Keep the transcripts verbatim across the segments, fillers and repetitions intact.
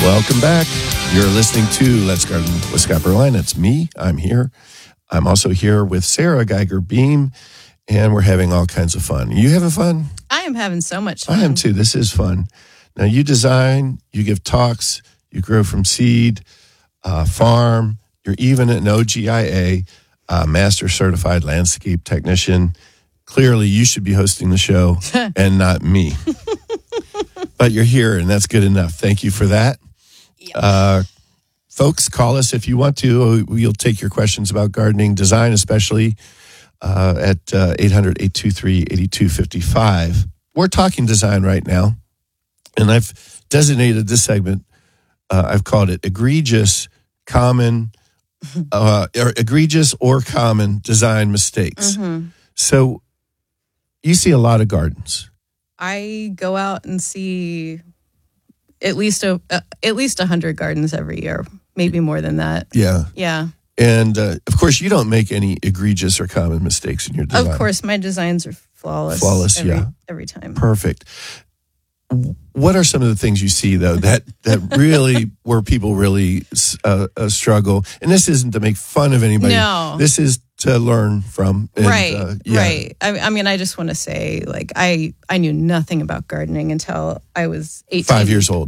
Welcome back. You're listening to Let's Garden with Scott Berline. It's me. I'm here. I'm also here with Sarah Geiger Beam, and we're having all kinds of fun. Are you having fun? I am having so much fun. I am too. This is fun. Now, you design, you give talks, you grow from seed, uh, farm. You're even an O G I A, uh, Master Certified Landscape Technician. Clearly, you should be hosting the show and not me. But you're here, and that's good enough. Thank you for that. Yep. Uh, folks, call us if you want to. We'll take your questions about gardening, design especially, uh, at uh, eight hundred, eight two three, eight two five five. We're talking design right now, and I've designated this segment, uh, I've called it egregious, common, uh, or egregious or common design mistakes. Mm-hmm. So you see a lot of gardens. I go out and see at least a uh, at least a hundred gardens every year, maybe more than that. Yeah. Yeah. And, uh, of course, you don't make any egregious or common mistakes in your design. Of course, my designs are flawless. Flawless, every, yeah. Every time. Perfect. What are some of the things you see, though, that, that really, where people really uh, uh, struggle? And this isn't to make fun of anybody. No. This is to learn from. And, right, uh, yeah. right. I, I mean, I just want to say, like, I, I knew nothing about gardening until I was eighteen. Five years old.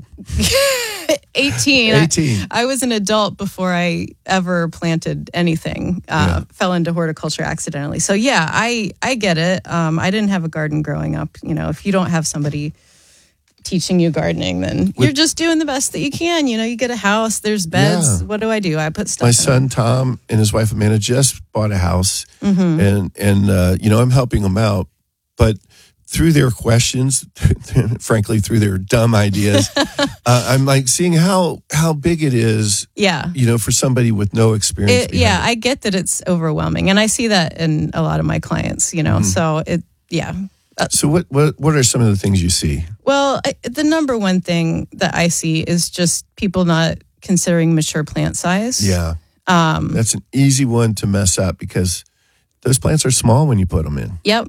eighteen. eighteen. I, I was an adult before I ever planted anything. Uh, Yeah. Fell into horticulture accidentally. So yeah, I I get it. Um, I didn't have a garden growing up. You know, if you don't have somebody teaching you gardening, then With- you're just doing the best that you can. You know, you get a house, there's beds. Yeah. What do I do? I put stuff. My in son it. Tom and his wife Amanda just bought a house, Mm-hmm. and and uh, you know, I'm helping them out, but through their questions, frankly, through their dumb ideas, uh, I'm like seeing how how big it is. Yeah. You know, for somebody with no experience. It, yeah, behind it. I get that it's overwhelming, and I see that in a lot of my clients. You know, Mm-hmm. so it yeah. Uh, So what, what what are some of the things you see? Well, I, the number one thing that I see is just people not considering mature plant size. Yeah, Um, that's an easy one to mess up because those plants are small when you put them in. Yep.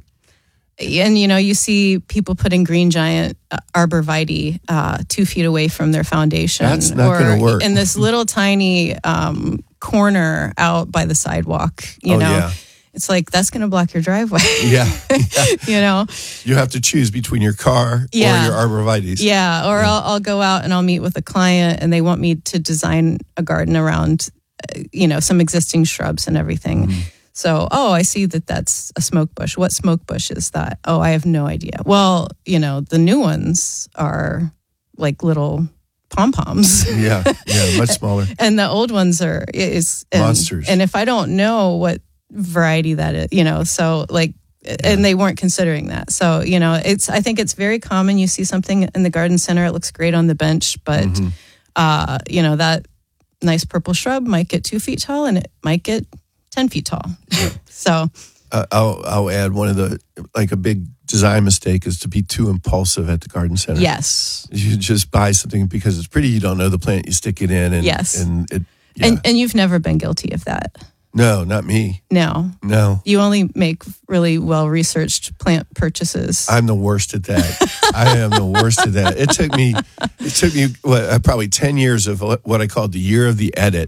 And, you know, you see people putting green giant uh, arborvitae uh, two feet away from their foundation. That's not or gonna work. in this little tiny um, corner out by the sidewalk, you Oh, know. yeah. It's like, that's going to block your driveway. Yeah, You know? you have to choose between your car Yeah. or your arborvitaes. Yeah. Or I'll, I'll go out and I'll meet with a client and they want me to design a garden around, uh, you know, some existing shrubs and everything. Mm-hmm. So, oh, I see that that's a smoke bush. What smoke bush is that? Oh, I have no idea. Well, you know, the new ones are like little pom-poms. yeah, yeah, much smaller. And the old ones are is and, Monsters. And if I don't know what variety that is, you know, so like, and they weren't considering that. So, you know, it's, I think it's very common. You see something in the garden center, it looks great on the bench, but, Mm-hmm. uh, you know, that nice purple shrub might get two feet tall and it might get ten feet tall. So, Uh, I'll I'll add one of the like a big design mistake is to be too impulsive at the garden center. yes. You just buy something because it's pretty. You don't know the plant. You stick it in, and Yes. and it. Yeah. And, and you've never been guilty of that. no, not me. No. No, You only make really well-researched plant purchases. I'm the worst at that. I am the worst at that. It took me, it took me what, uh, probably ten years of what I called the year of the edit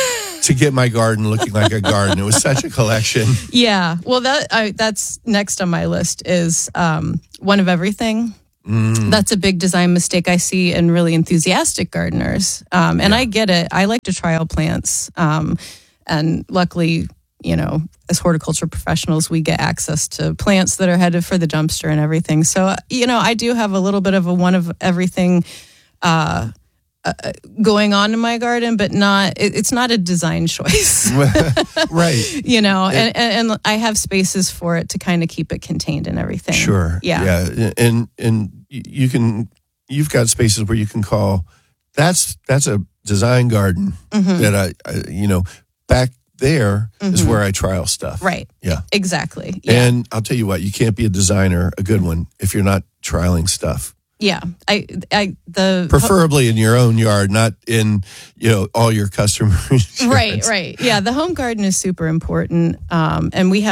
to get my garden looking like a garden. It was such a collection. Yeah. Well, that I, that's next on my list is um, one of everything. Mm. That's a big design mistake I see in really enthusiastic gardeners. Um, and I get it. I like to trial plants. Um, and luckily, you know, as horticulture professionals, we get access to plants that are headed for the dumpster and everything. So, you know, I do have a little bit of a one of everything uh, uh, going on in my garden, but not, it, it's not a design choice. Right. You know, and, and, and I have spaces for it to kind of keep it contained and everything. Sure. Yeah. Yeah. And and you can you've got spaces where you can call that's that's a design garden Mm-hmm. that I, I you know back there is where I trial stuff. Right. Yeah. Exactly. Yeah. And I'll tell you what, you can't be a designer, a good one, if you're not trialing stuff. yeah. I, I, the, Preferably in your own yard, not in, you know, all your customers. right, right. Yeah. The home garden is super important. Um, and we have,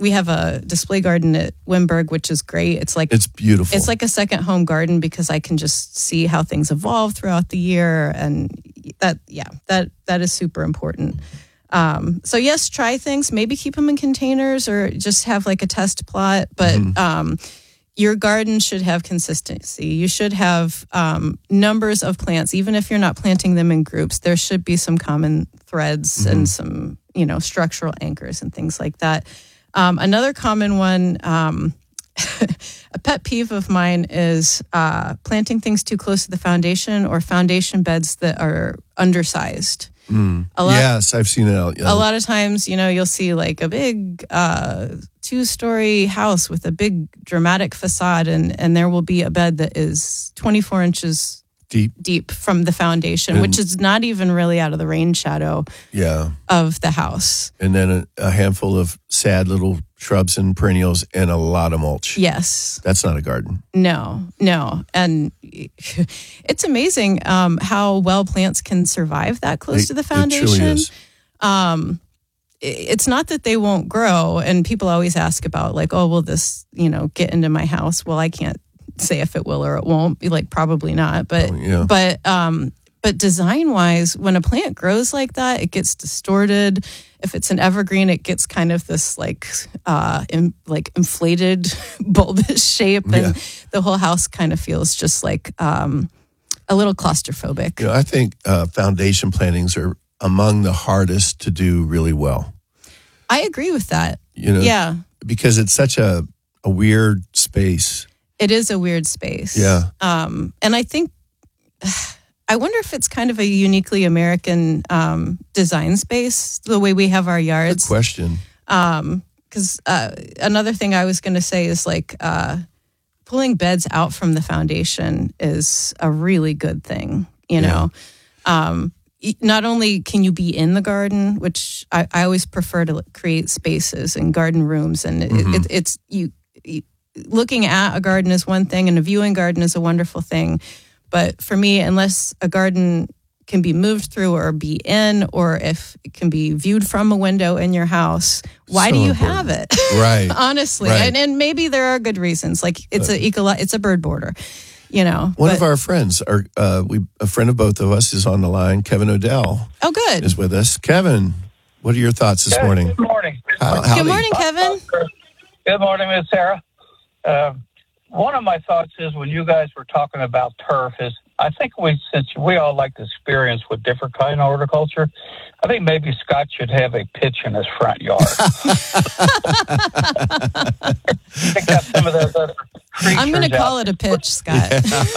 we have a display garden at Wimberg, which is great. It's like It's beautiful. it's like a second home garden because I can just see how things evolve throughout the year, and that yeah, that that is super important. Um, so yes, try things. Maybe keep them in containers or just have like a test plot. But Mm-hmm. um, your garden should have consistency. You should have um, numbers of plants, even if you're not planting them in groups. There should be some common threads Mm-hmm. and some, you know, structural anchors and things like that. Um, another common one, um, a pet peeve of mine is uh, planting things too close to the foundation or foundation beds that are undersized. Mm. A lot, Yes, I've seen it out. a lot of times, you know, you'll see like a big uh, two-story house with a big dramatic facade, and, and there will be a bed that is twenty-four inches Deep. deep from the foundation, And- which is not even really out of the rain shadow Yeah. of the house. And then a, a handful of sad little shrubs and perennials and a lot of mulch. Yes. That's not a garden. No, no. And it's amazing um, how well plants can survive that close It- to the It truly foundation. is. Um, it- it's not that they won't grow. And people always ask about like, oh, will this, you know, get into my house? Well, I can't say if it will or it won't. Be like, probably not. But, Oh, yeah. but, um, but design wise, when a plant grows like that, it gets distorted. If it's an evergreen, it gets kind of this like, uh, in, like inflated bulbous shape, and Yeah. the whole house kind of feels just like um, a little claustrophobic. You know, I think uh, foundation plantings are among the hardest to do really well. I agree with that. You know, Yeah, because it's such a, a weird space. it is a weird space. Yeah. Um, and I think, I wonder if it's kind of a uniquely American um, design space, the way we have our Good yards. question. Because uh, another thing I was going to say is like uh, pulling beds out from the foundation is a really good thing. You Yeah. know, um, y- not only can you be in the garden, which I, I always prefer to create spaces and garden rooms, and it, Mm-hmm. it, it's you, you. Looking at a garden is one thing, and a viewing garden is a wonderful thing. But for me, unless a garden can be moved through or be in, or if it can be viewed from a window in your house, why So do you important. have it? Right. Honestly, Right. and, and maybe there are good reasons. Like it's a eco, it's a bird border, you know. One but- of our friends, our, uh, we, a friend of both of us is on the line. Kevin Odell oh, good. is with us. Kevin, what are your thoughts this Yes, morning? Good morning. How- howdy. Good morning, Kevin. Good morning, Miss Sarah. Uh, one of my thoughts is when you guys were talking about turf is I think we, since we all like to experience with different kind of horticulture, I think maybe Scott should have a pitch in his front yard. Pick up some of those other creatures. I'm going to call out it a pitch, Scott.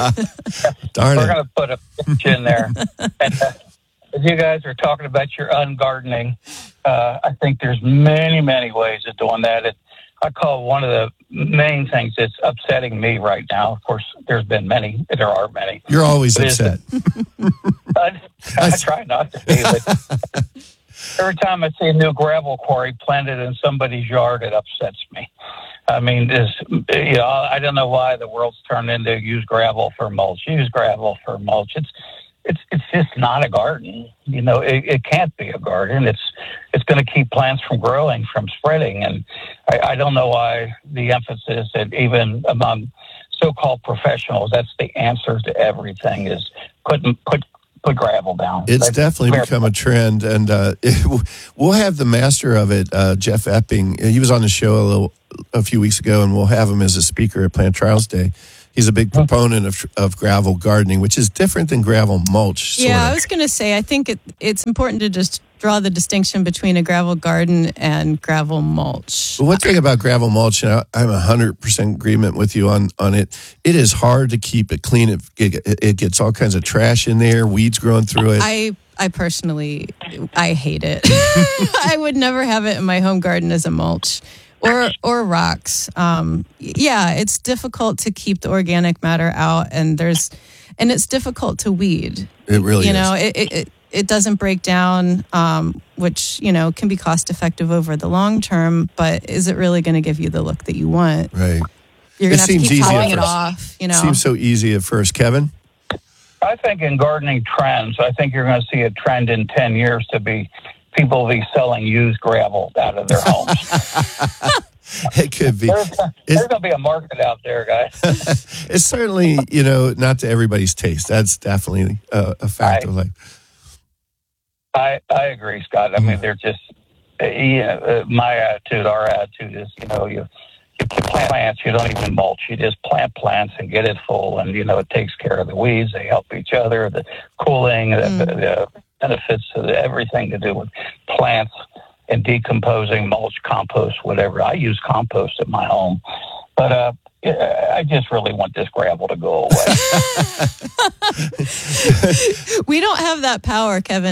Darn We're it. going to put a pitch in there. And, uh, as you guys are talking about your ungardening, uh, I think there's many, many ways of doing that. It, I call one of the main things that's upsetting me right now. Of course, there's been many. There are many. You're always It is- upset. I, I try not to be, but every time I see a new gravel quarry planted in somebody's yard, it upsets me. I mean, this, you know, I don't know why the world's turned into use gravel for mulch. Use gravel for mulch. It's it's it's just not a garden. You know, it, it can't be a garden. It's it's going to keep plants from growing, from spreading, and I, I don't know why the emphasis that even among so-called professionals, that's the answer to everything is put put put gravel down. It's That's definitely fair. become a trend, and uh, it, we'll have the master of it, uh, Jeff Epping. He was on the show a little a few weeks ago, and we'll have him as a speaker at Plant Trials Day. He's a big proponent of of gravel gardening, which is different than gravel mulch. Sort Yeah, of. I was going to say, I think it, it's important to just draw the distinction between a gravel garden and gravel mulch. But one thing about gravel mulch, and I, I'm one hundred percent agreement with you on, on it, it is hard to keep it clean. It, it, it gets all kinds of trash in there, weeds growing through it. I I personally, I hate it. I would never have it in my home garden as a mulch. Or or rocks. Um, yeah, it's difficult to keep the organic matter out, and there's, and it's difficult to weed. it really you is. know, it, it it it doesn't break down, um, which you know can be cost effective over the long term. But is it really going to give you the look that you want? Right. You're It going to have to seems keep easy at topping it first. off. You know, Seems so easy at first. Kevin? I think in gardening trends, I think you're going to see a trend in ten years to be people be selling used gravel out of their homes. It could be. There's, there's going to be a market out there, guys. It's certainly, you know, not to everybody's taste. That's definitely a, a fact I, of life. I, I agree, Scott. I mean, they're just, uh, yeah, uh, my attitude, our attitude is, you know, you, you plant plants, you don't even mulch. You just plant plants and get it full. And, you know, it takes care of the weeds. They help each other, the cooling, mm. the, the benefits of everything to do with plants and decomposing, mulch, compost, whatever. I use compost at my home. But uh, I just really want this gravel to go away. We don't have that power, Kevin.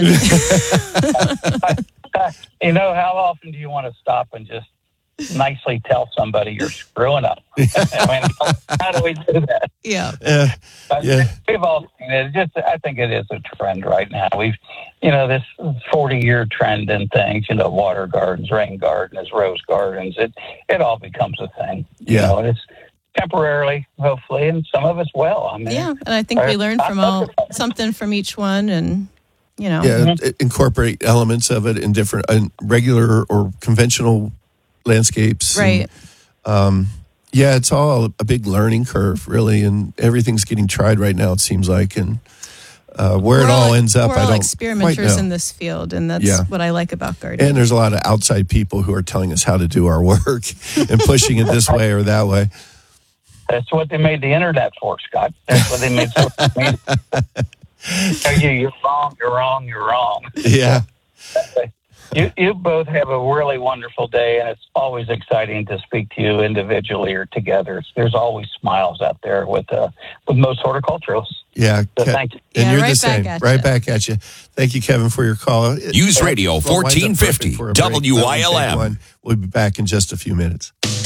You know, how often do you want to stop and just nicely tell somebody you're screwing up? I mean, how do we do that? Yeah. Uh, yeah. We've all seen it. Just, I think it is a trend right now. We've, you know, this forty-year trend in things, you know, water gardens, rain gardens, rose gardens. It it all becomes a thing. You Yeah. know, and it's temporarily, hopefully, and some of us will. I mean, Yeah, and I think we learn from all something from each one, and you know, Yeah, mm-hmm. incorporate elements of it in different, uh, regular or conventional landscapes. Right. And, um, yeah, it's all a big learning curve, really, and everything's getting tried right now, it seems like. And uh, where we're it all all, ends up, we're I all don't experimenters quite know. in this field, and that's Yeah. what I like about gardening. And there's a lot of outside people who are telling us how to do our work and pushing it this way or that way. That's what they made the internet for, Scott. That's what they made social media. Tell you you're wrong, you're wrong, you're wrong. Yeah. You you both have a really wonderful day, and it's always exciting to speak to you individually or together. There's always smiles out there with uh, with most horticulturalists. Yeah. So Ke- thank you. And Yeah, you're right the same. back at Right you. back at you. Thank you, Kevin, for your call. News Radio Well, winds up fourteen perfect fifty for a break. W I L M. We'll be back in just a few minutes.